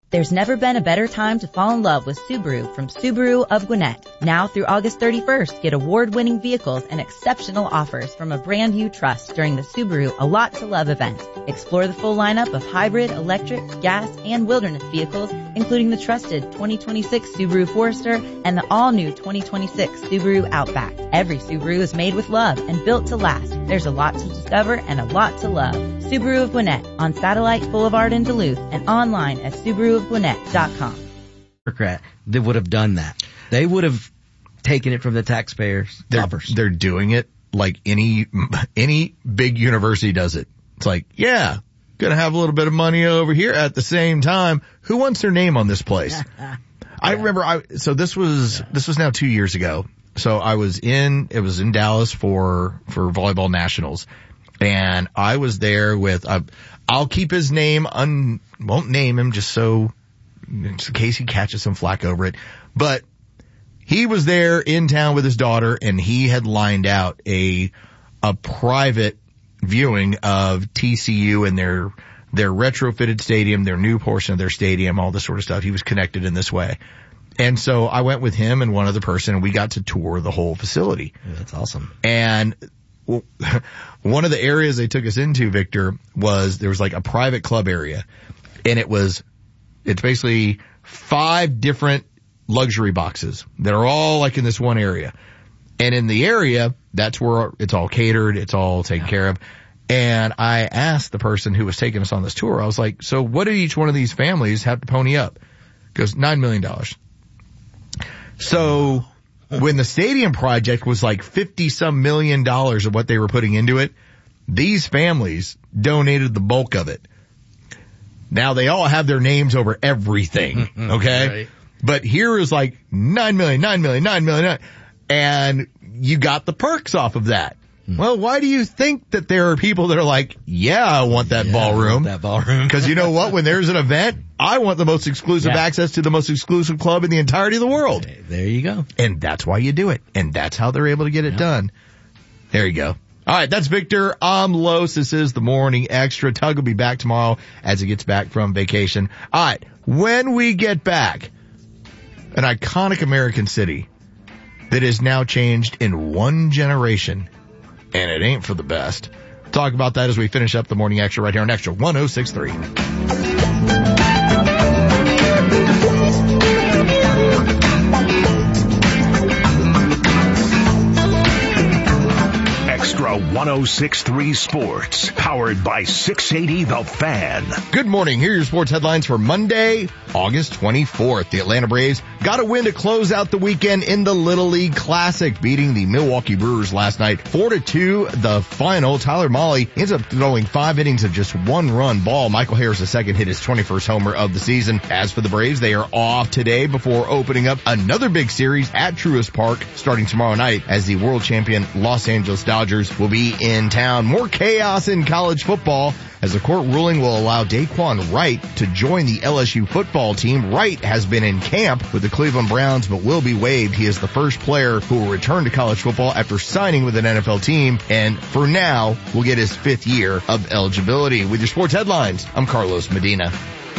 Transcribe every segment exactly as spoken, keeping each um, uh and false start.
There's never been a better time to fall in love with Subaru from Subaru of Gwinnett. Now through August thirty-first, get award-winning vehicles and exceptional offers from a brand you trust during the Subaru A Lot to Love event. Explore the full lineup of hybrid, electric, gas, and wilderness vehicles, including the trusted twenty twenty-six Subaru Forester and the all-new twenty twenty-six Subaru Outback. Every Subaru is made with love and built to last. There's a lot to discover and a lot to love. Subaru of Gwinnett on Satellite Boulevard in Duluth and online at Subaru of Gwinnett dot com. Democrat that would have done that. They would have taken it from the taxpayers' They're, coffers. They're doing it like any any big university does it. It's like, yeah, gonna have a little bit of money over here at the same time. Who wants their name on this place? yeah. I remember I so this was yeah. this was now two years ago. So I was in it was in Dallas for for volleyball nationals. And I was there with, uh, I'll keep his name, un, won't name him just so, just in case he catches some flack over it. But he was there in town with his daughter and he had lined out a, a private viewing of T C U and their, their retrofitted stadium, their new portion of their stadium, all this sort of stuff. He was connected in this way. And so I went with him and one other person and we got to tour the whole facility. Yeah, that's awesome. And well, one of the areas they took us into, Victor, was there was like a private club area. And it was, it's basically five different luxury boxes that are all like in this one area. And in the area, that's where it's all catered, it's all taken yeah. care of. And I asked the person who was taking us on this tour, I was like, so what did each one of these families have to pony up? He goes, nine million dollars. So when the stadium project was like fifty some million dollars of what they were putting into it, these families donated the bulk of it. Now they all have their names over everything, okay? Right. But here is like nine million, nine million, nine million, and you got the perks off of that. Well, why do you think that there are people that are like, yeah, I want that yeah, ballroom? I want that ballroom. Because you know what? When there's an event, I want the most exclusive yeah. access to the most exclusive club in the entirety of the world. There you go. And that's why you do it. And that's how they're able to get it yeah. done. There you go. All right, that's Victor. I'm Los. This is the Morning Extra. Tug will be back tomorrow as he gets back from vacation. All right, when we get back, an iconic American city that is now changed in one generation. And it ain't for the best. Talk about that as we finish up the Morning Extra right here on Extra one oh six point three. Extra one oh six point three Sports, powered by six eighty The Fan. Good morning. Here are your sports headlines for Monday, August twenty-fourth. The Atlanta Braves got a win to close out the weekend in the Little League Classic, beating the Milwaukee Brewers last night four to two. The final, Tyler Mahle ends up throwing five innings of just one run ball. Michael Harris the second hit his twenty-first homer of the season. As for the Braves, they are off today before opening up another big series at Truist Park starting tomorrow night as the world champion Los Angeles Dodgers will be in town. More chaos in college football as the court ruling will allow Daquan Wright to join the L S U football team. Wright has been in camp with the Cleveland Browns but will be waived. He is the first player who will return to college football after signing with an N F L team, and for now will get his fifth year of eligibility. With your sports headlines, I'm Carlos Medina.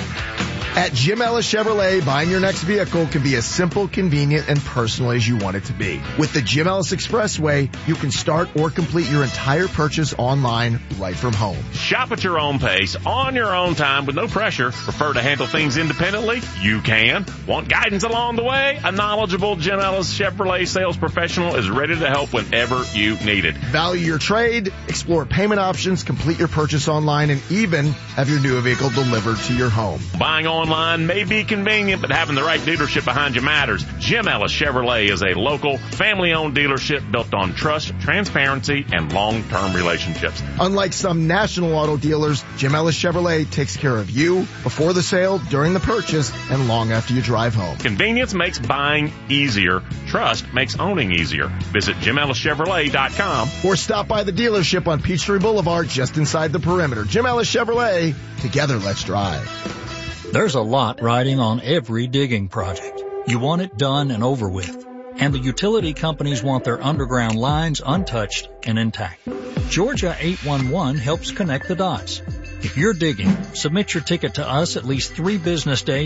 At Jim Ellis Chevrolet, buying your next vehicle can be as simple, convenient, and personal as you want it to be. With the Jim Ellis Expressway, you can start or complete your entire purchase online right from home. Shop at your own pace, on your own time, with no pressure. Prefer to handle things independently? You can. Want guidance along the way? A knowledgeable Jim Ellis Chevrolet sales professional is ready to help whenever you need it. Value your trade, explore payment options, complete your purchase online, and even have your new vehicle delivered to your home. Buying online may be convenient, but having the right dealership behind you matters. Jim Ellis Chevrolet is a local, family-owned dealership built on trust, transparency, and long-term relationships. Unlike some national auto dealers, Jim Ellis Chevrolet takes care of you before the sale, during the purchase, and long after you drive home. Convenience makes buying easier. Trust makes owning easier. Visit Jim Ellis Chevrolet dot com. Or stop by the dealership on Peachtree Boulevard just inside the perimeter. Jim Ellis Chevrolet. Together, let's drive. There's a lot riding on every digging project. You want it done and over with. And the utility companies want their underground lines untouched and intact. Georgia eight one one helps connect the dots. If you're digging, submit your ticket to us at least three business days